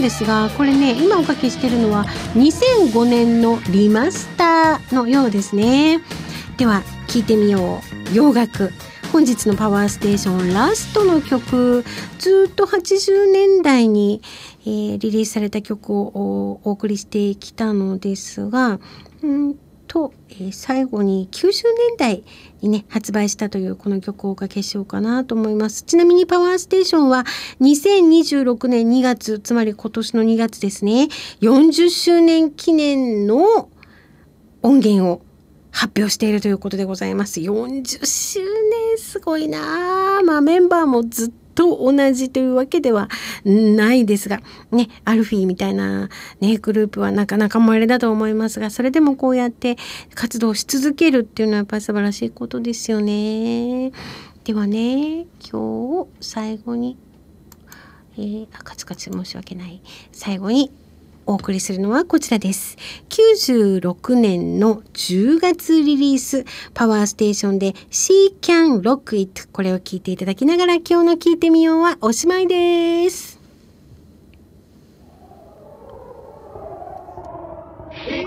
ですが、これね今おかけしているのは2005年のリマスターのようですね。では聴いてみよう。洋楽、本日のパワーステーションラストの曲、ずっと80年代に、リリースされた曲をお送りしてきたのですが、最後に90年代にね発売したというこの曲をおかけしようかなと思います。ちなみにパワーステーションは2026年2月、つまり今年の2月ですね、40周年記念の音源を発表しているということでございます。40周年すごいな。メンバーもずっと同じというわけではないですがね、アルフィーみたいなねグループはなかなか稀だと思いますが、それでもこうやって活動し続けるっていうのはやっぱり素晴らしいことですよね。ではね、今日最後に、カツカツ申し訳ない、最後にお送りするのはこちらです。96年の10月リリース、パワーステーションで She Can Rock It、 これを聞いていただきながら今日の聞いてみようはおしまいです。